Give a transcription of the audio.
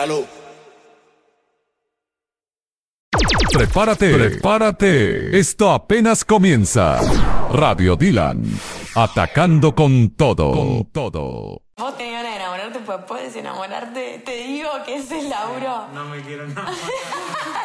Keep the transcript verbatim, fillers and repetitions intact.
Salud. Prepárate, prepárate. Esto apenas comienza. Radio Dylan, atacando con todo, con todo. Vos tenés ganas de enamorarte, pues puedes enamorarte. Te digo que ese es Lauro. No me quiero enamorar.